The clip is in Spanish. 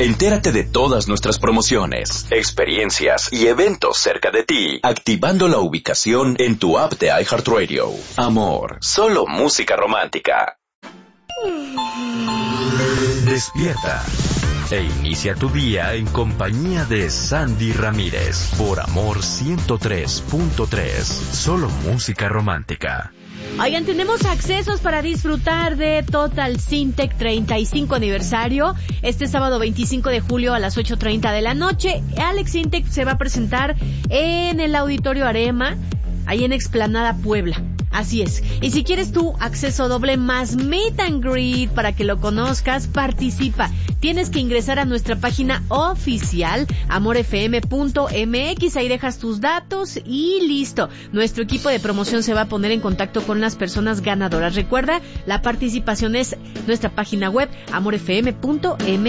Entérate de todas nuestras promociones, experiencias y eventos cerca de ti, activando la ubicación en tu app de iHeartRadio. Amor, solo música romántica. Despierta e inicia tu día en compañía de Sandy Ramírez por Amor 103.3, solo música romántica. Oigan, tenemos accesos para disfrutar de Total Syntec 35 aniversario este sábado 25 de julio a las 8:30 de la noche. Alex Syntec se va a presentar en el Auditorio Arema, ahí en Explanada Puebla. Así es. Y si quieres tu acceso doble más meet and greet para que lo conozcas, participa. Tienes que ingresar a nuestra página oficial, amorfm.mx, ahí dejas tus datos y listo. Nuestro equipo de promoción se va a poner en contacto con las personas ganadoras. Recuerda, la participación es nuestra página web, amorfm.mx.